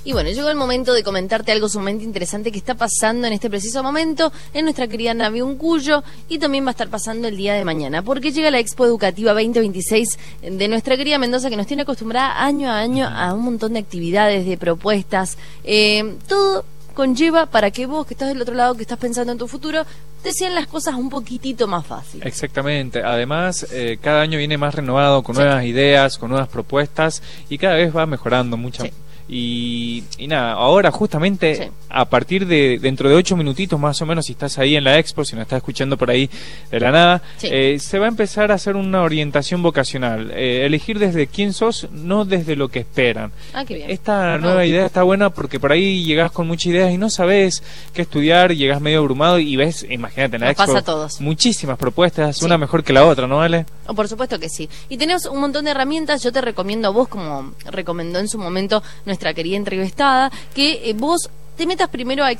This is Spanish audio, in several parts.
Y bueno, llegó el momento de comentarte algo sumamente interesante que está pasando en este preciso momento en nuestra querida Navi Uncuyo, y también va a estar pasando el día de mañana, porque llega la Expo Educativa 2026 de nuestra querida Mendoza, que nos tiene acostumbrada año a año a un montón de actividades, de propuestas, todo conlleva para que vos, que estás del otro lado, que estás pensando en tu futuro, te sean las cosas un poquitito más fáciles. Exactamente. Además, cada año viene más renovado, con nuevas ideas, con nuevas propuestas, y cada vez va mejorando mucho. Sí. Y nada, ahora justamente a partir de dentro de 8 minutitos más o menos, si estás ahí en la Expo, si nos estás escuchando por ahí de la nada, se va a empezar a hacer una orientación vocacional, elegir desde quién sos, no desde lo que esperan. Qué bien. Esta nueva idea está buena porque por ahí llegás con muchas ideas y no sabes qué estudiar, llegás medio abrumado y ves, imagínate en la Expo, pasa a todos. Muchísimas propuestas, una mejor que la otra, ¿no, vale? Por supuesto que sí. Y tenemos un montón de herramientas. Yo te recomiendo a vos, como recomendó en su momento nuestra querida entrevistada, que vos te metas primero a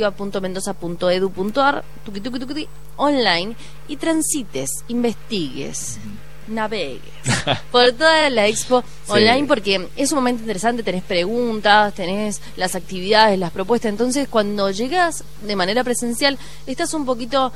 expoeducativa.mendoza.edu.ar online y transites, investigues, navegues por toda la Expo online, porque es un momento interesante, tenés preguntas, tenés las actividades, las propuestas. Entonces, cuando llegás de manera presencial, estás un poquito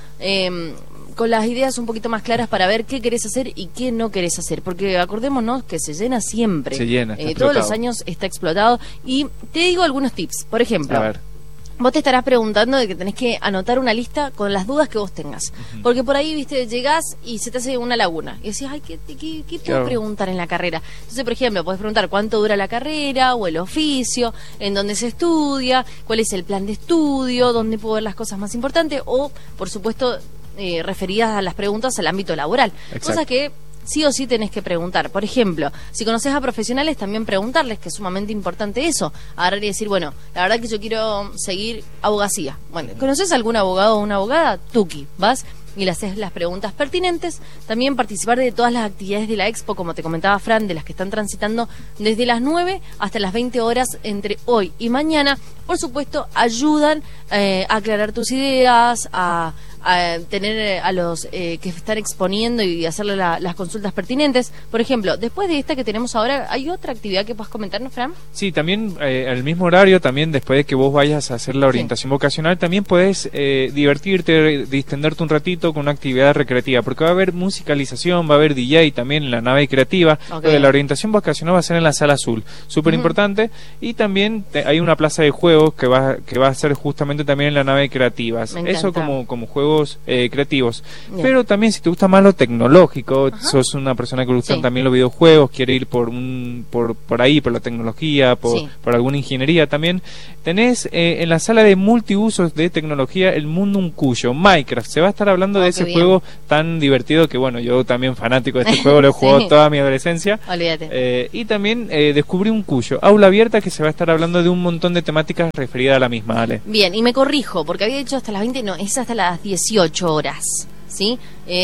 con las ideas un poquito más claras para ver qué querés hacer y qué no querés hacer, porque acordémonos que se llena siempre, se llena, todos los años está explotado. Y te digo algunos tips. Por ejemplo, a ver, vos te estarás preguntando de que tenés que anotar una lista con las dudas que vos tengas. Porque por ahí, viste, llegás y se te hace una laguna. Y decís, ay, ¿qué puedo preguntar en la carrera? Entonces, por ejemplo, podés preguntar cuánto dura la carrera o el oficio, en dónde se estudia, cuál es el plan de estudio, dónde puedo ver las cosas más importantes, o, por supuesto, referidas a las preguntas al ámbito laboral. Exacto. Cosas que sí o sí tenés que preguntar. Por ejemplo, si conoces a profesionales, también preguntarles, que es sumamente importante eso. Agarrar y decir, bueno, la verdad que yo quiero seguir abogacía. Bueno, ¿conoces a algún abogado o una abogada? Tuki, vas y le haces las preguntas pertinentes. También participar de todas las actividades de la Expo, como te comentaba Fran, de las que están transitando desde las 9 hasta las 20 horas entre hoy y mañana. Por supuesto, ayudan a aclarar tus ideas, a tener a los que están exponiendo y hacerle las consultas pertinentes. Por ejemplo, después de esta que tenemos ahora, ¿hay otra actividad que puedas comentarnos, Fran? Sí, también al mismo horario, también después de que vos vayas a hacer la orientación vocacional, también puedes divertirte, distenderte un ratito con una actividad recreativa, porque va a haber musicalización, va a haber DJ también en la nave creativa. La orientación vocacional va a ser en la sala azul, súper importante. Y también hay una plaza de juegos que va a ser justamente también en la nave creativa. Eso como juegos creativos. Pero también, si te gusta más lo tecnológico, sos una persona que le gustan también los videojuegos, quiere ir por ahí, por la tecnología, por alguna ingeniería también, tenés en la sala de multiusos de tecnología el Mundo Uncuyo, Minecraft. Se va a estar hablando de ese juego tan divertido que, bueno, yo también fanático de este juego, lo he jugado toda mi adolescencia. Olvídate. Y también descubrí Uncuyo, aula abierta, que se va a estar hablando de un montón de temáticas referidas a la misma, Ale. Bien, y me corrijo, porque había dicho hasta las 20, no, es hasta las 18 horas, ¿sí?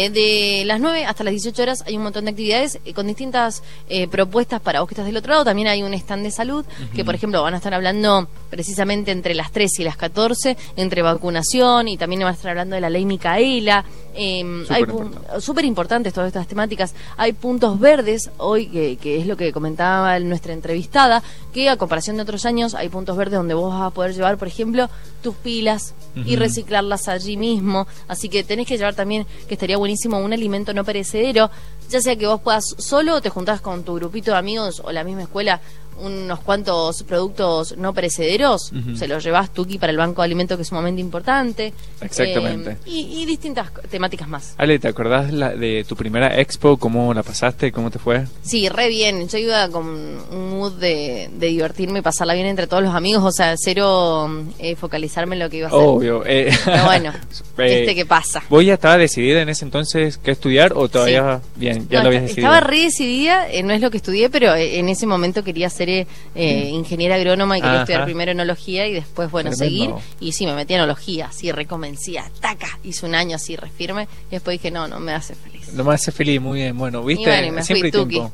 De las 9 hasta las 18 horas hay un montón de actividades con distintas propuestas para vos que estás del otro lado. También hay un stand de salud que, por ejemplo, van a estar hablando precisamente entre las 13 y las 14, entre vacunación, y también van a estar hablando de la ley Micaela. Hay súper importantes todas estas temáticas. Hay puntos verdes hoy, que es lo que comentaba nuestra entrevistada, que a comparación de otros años hay puntos verdes donde vos vas a poder llevar, por ejemplo, tus pilas y reciclarlas allí mismo. Así que tenés que llevar también, que estaría buenísimo, un alimento no perecedero, ya sea que vos puedas solo o te juntás con tu grupito de amigos o la misma escuela, unos cuantos productos no perecederos, se los llevas Tuki para el banco de alimentos, que es sumamente importante. Exactamente. Y distintas temáticas más. Ale, ¿te acordás de tu primera expo? ¿Cómo la pasaste? ¿Cómo te fue? Sí, re bien. Yo iba con un mood de divertirme y pasarla bien entre todos los amigos, o sea, cero focalizarme en lo que iba a hacer. Obvio. Pero bueno, ¿qué pasa? ¿Vos ya estabas decidida en ese entonces qué estudiar o todavía bien, ya lo habías decidido? Estaba re decidida, no es lo que estudié, pero en ese momento quería ser ingeniera agrónoma y quería estudiar primero enología y después, bueno, seguir. Y sí, me metí en enología, así reconvencía, taca, hice un año así re firme y después dije, no me hace feliz. No me hace feliz, muy bien, bueno, viste, y bueno, siempre hay tiempo.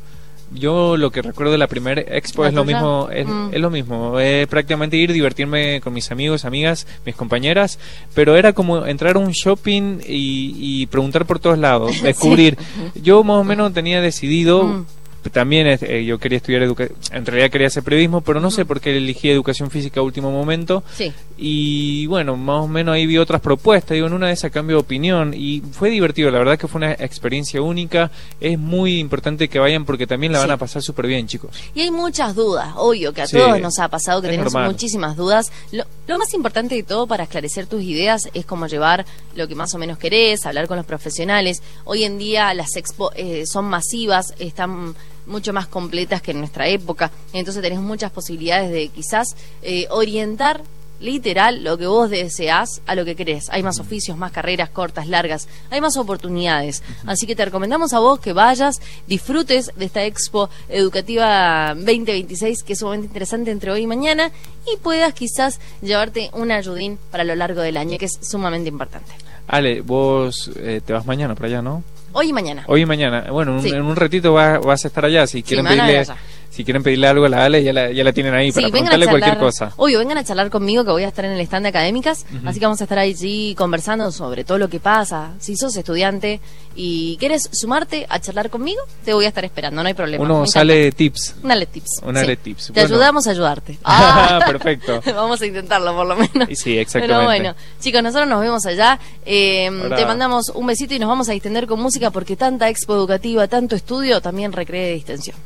Yo lo que recuerdo de la primera expo es lo mismo, es lo mismo, prácticamente ir, divertirme con mis amigos, amigas, mis compañeras, pero era como entrar a un shopping y preguntar por todos lados, descubrir. Yo más o menos tenía decidido también yo quería estudiar en realidad quería hacer periodismo, pero no sé por qué elegí educación física a último momento. Sí. Y bueno, más o menos ahí vi otras propuestas, digo, en una de esas cambio de opinión y fue divertido, la verdad que fue una experiencia única. Es muy importante que vayan porque también la van a pasar súper bien, chicos. Y hay muchas dudas, obvio que a todos nos ha pasado que tenemos muchísimas dudas. Lo más importante de todo para esclarecer tus ideas es cómo llevar lo que más o menos querés, hablar con los profesionales. Hoy en día las expo son masivas, están mucho más completas que en nuestra época, entonces tenés muchas posibilidades de quizás orientar literal lo que vos deseás a lo que querés. Hay más oficios, más carreras cortas, largas, hay más oportunidades, así que te recomendamos a vos que vayas, disfrutes de esta Expo Educativa 2026 que es sumamente interesante entre hoy y mañana, y puedas quizás llevarte un ayudín para lo largo del año, que es sumamente importante. Ale, vos te vas mañana para allá, ¿no? Hoy y mañana. Hoy y mañana. Bueno, en un ratito vas a estar allá. Si quieren pedirle algo a la Ale, ya la tienen ahí para preguntarle cualquier cosa. Obvio, vengan a charlar conmigo que voy a estar en el stand de Académicas, así que vamos a estar allí conversando sobre todo lo que pasa. Si sos estudiante y quieres sumarte a charlar conmigo, te voy a estar esperando, no hay problema. Uno sale tips. Dale tips. Tips. Te ayudamos a ayudarte. Perfecto. Vamos a intentarlo por lo menos. Sí, exactamente. Pero bueno, chicos, nosotros nos vemos allá. Te mandamos un besito y nos vamos a distender con música porque tanta expo educativa, tanto estudio, también recree distensión.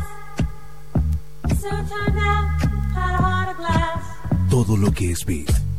Todo lo que es beat.